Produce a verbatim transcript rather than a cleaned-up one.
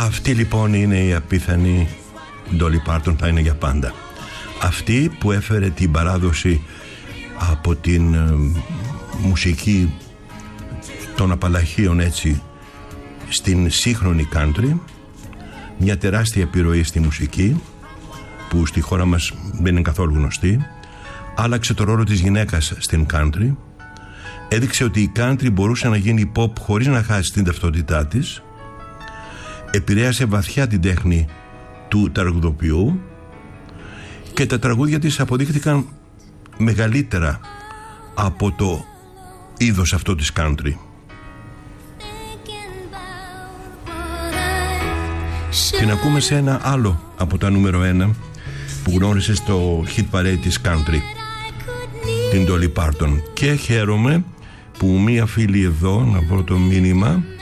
Αυτή λοιπόν είναι η απίθανη Dolly Parton, θα είναι για πάντα. Αυτή που έφερε την παράδοση από την ε, μουσική των Απαλαχίων έτσι στην σύγχρονη country, μια τεράστια επιρροή στη μουσική που στη χώρα μας δεν είναι καθόλου γνωστή. Άλλαξε το ρόλο της γυναίκας στην country, έδειξε ότι η country μπορούσε να γίνει pop χωρίς να χάσει την ταυτότητά της, επηρέασε βαθιά την τέχνη του τραγουδοποιού και τα τραγούδια της αποδείχθηκαν μεγαλύτερα από το είδος αυτό της country. Την ακούμε σε ένα άλλο από τα νούμερο ένα που γνώρισε στο hit parade της country, την Dolly Parton. Και χαίρομαι που μία φίλη εδώ, να βρω το μήνυμα,